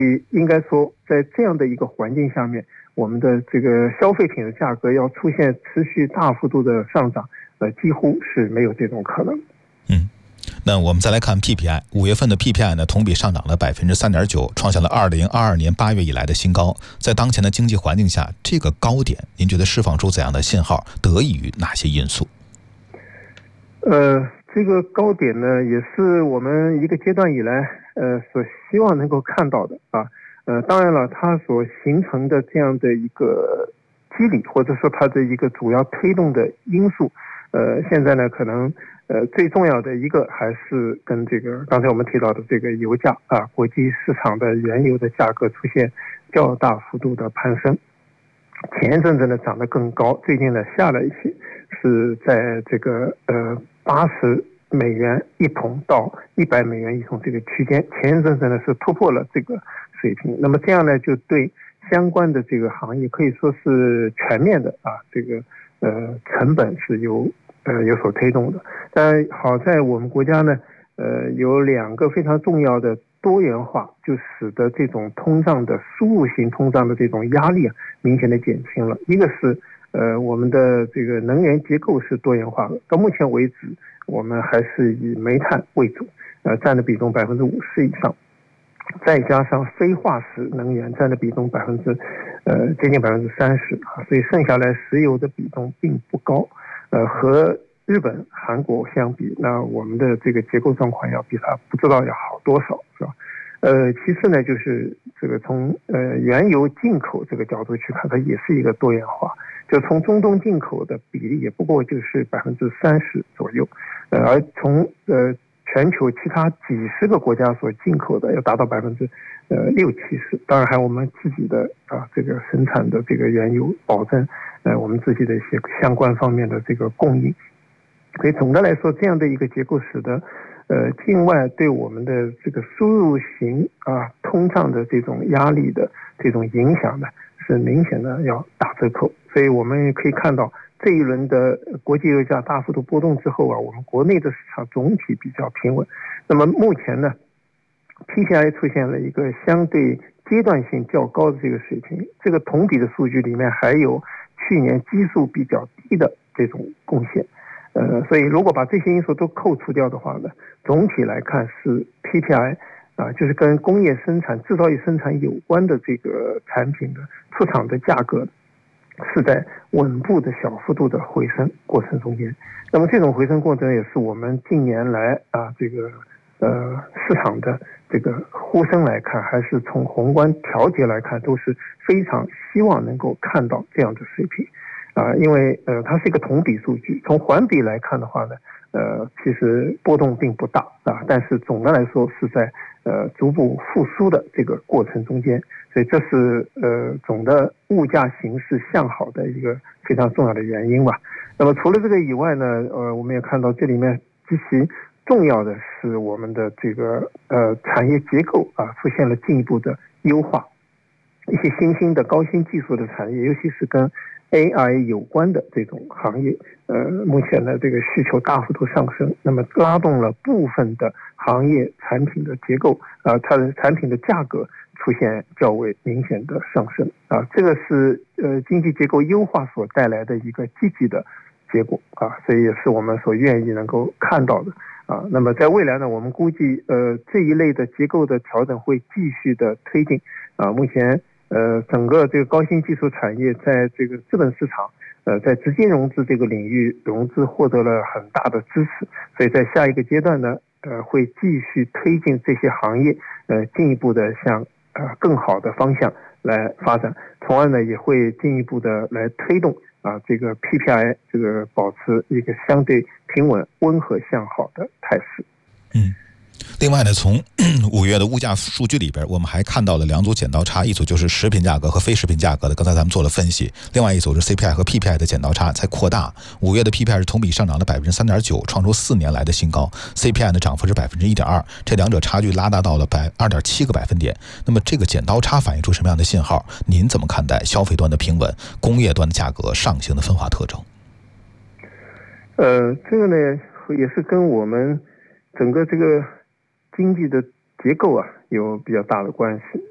应该说在这样的一个环境下面，我们的这个消费品的价格要出现持续大幅度的上涨，几乎是没有这种可能。 那我们再来看 PPI， 5月份的 PPI 呢，同比上涨了 3.9%， 创下了2022年8月以来的新高。在当前的经济环境下，这个高点您觉得释放出怎样的信号，得益于哪些因素？ 这个高点呢，也是我们一个阶段以来所希望能够看到的啊。当然了，它所形成的这样的一个机理，或者说它的一个主要推动的因素，现在呢可能最重要的一个还是跟这个刚才我们提到的这个油价啊，国际市场的原油的价格出现较大幅度的攀升。前一阵子呢涨得更高，最近呢下来一些，是在这个80美元一桶到100美元一桶这个区间，前一阵子呢是突破了这个水平。那么这样呢就对相关的这个行业可以说是全面的啊，这个成本是有所推动的。但好在我们国家呢有2个非常重要的多元化，就使得这种通胀的输入型通胀的这种压力明显的减轻了。一个是我们的这个能源结构是多元化的，到目前为止我们还是以煤炭为主，占的比重50%以上，再加上非化石能源占的比重接近30%啊，所以剩下来石油的比重并不高。和日本、韩国相比，那我们的这个结构状况要比它不知道要好多少，是吧？其次呢，就是这个从原油进口这个角度去看，它也是一个多元化。就从中东进口的比例也不过就是30%左右，而从全球其他几十个国家所进口的要达到60%-70%，当然还有我们自己的这个生产的这个原油，保证我们自己的一些相关方面的这个供应。所以总的来说，这样的一个结构使得境外对我们的这个输入型通胀的这种压力的这种影响呢，是明显的要打折扣。所以我们也可以看到，这一轮的国际油价大幅度波动之后我们国内的市场总体比较平稳。那么目前呢 PPI 出现了一个相对阶段性较高的这个水平，这个同比的数据里面还有去年基数比较低的这种贡献。所以如果把这些因素都扣除掉的话呢，总体来看是 PPI 就是跟工业生产、制造业生产有关的这个产品的出厂的价格是在稳步的小幅度的回升过程中间。那么这种回升过程也是我们近年来这个市场的这个呼声来看，还是从宏观调节来看，都是非常希望能够看到这样的水平。因为它是一个同比数据，从环比来看的话呢，其实波动并不大但是总的来说是在逐步复苏的这个过程中间，所以这是总的物价形势向好的一个非常重要的原因吧。那么除了这个以外呢，我们也看到这里面极其重要的是我们的这个产业结构出现了进一步的优化，一些新兴的高新技术的产业，尤其是跟AI 有关的这种行业，目前的这个需求大幅度上升，那么拉动了部分的行业产品的结构，它的产品的价格出现较为明显的上升这个是经济结构优化所带来的一个积极的结果所以也是我们所愿意能够看到的那么在未来呢，我们估计这一类的结构的调整会继续的推进目前整个这个高新技术产业在这个资本市场在资金融资这个领域融资获得了很大的支持，所以在下一个阶段呢会继续推进这些行业进一步的向更好的方向来发展，从而呢也会进一步的来推动这个 PPI 这个保持一个相对平稳温和向好的态势。 另外呢，从5月的物价数据里边，我们还看到了2组剪刀差，一组就是食品价格和非食品价格的，刚才咱们做了分析；另外一组是 CPI 和 PPI 的剪刀差在扩大。5月的 PPI 是同比上涨了 3.9%， 创出4年来的新高 ；CPI 的涨幅是 1.2%， 这两者差距拉大到了2.7个百分点。那么这个剪刀差反映出什么样的信号？您怎么看待消费端的平稳、工业端的价格上行的分化特征？ 这个呢也是跟我们整个这个经济的结构有比较大的关系。